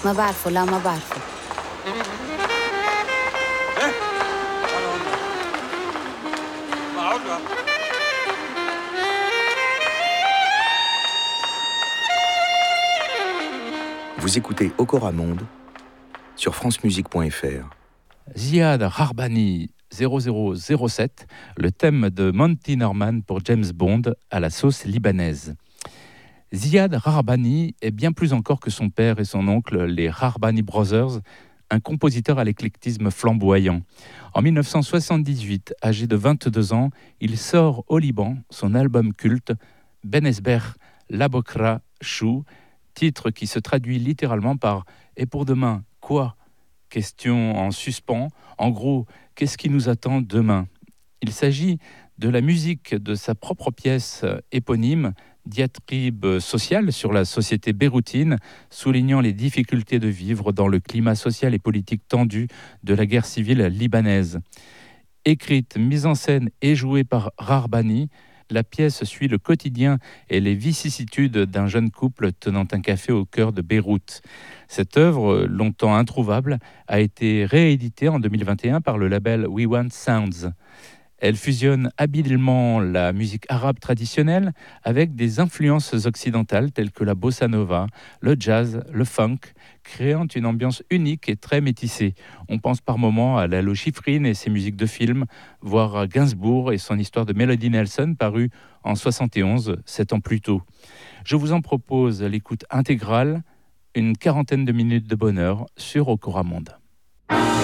ما بعرفه لا ما بعرفه. Vous écoutez Okora Monde sur francemusique.fr. Ziad Rahbani 0007, le thème de Monty Norman pour James Bond à la sauce libanaise. Ziad Rahbani est bien plus encore que son père et son oncle, les Rahbani Brothers, un compositeur à l'éclectisme flamboyant. En 1978, âgé de 22 ans, il sort au Liban son album culte Ben Esber Labokra Chou, titre qui se traduit littéralement par « Et pour demain, quoi ?» Question en suspens. En gros, qu'est-ce qui nous attend demain ? Il s'agit de la musique de sa propre pièce éponyme, diatribe sociale sur la société beyroutine, soulignant les difficultés de vivre dans le climat social et politique tendu de la guerre civile libanaise. Écrite, mise en scène et jouée par Rahbani, la pièce suit le quotidien et les vicissitudes d'un jeune couple tenant un café au cœur de Beyrouth. Cette œuvre, longtemps introuvable, a été rééditée en 2021 par le label We Want Sounds. Elle fusionne habilement la musique arabe traditionnelle avec des influences occidentales telles que la bossa nova, le jazz, le funk, créant une ambiance unique et très métissée. On pense par moments à Lalo Schifrin et ses musiques de film, voire à Gainsbourg et son histoire de Melody Nelson parue en 71, 7 ans plus tôt. Je vous en propose l'écoute intégrale, une quarantaine de minutes de bonheur sur Okora Monde.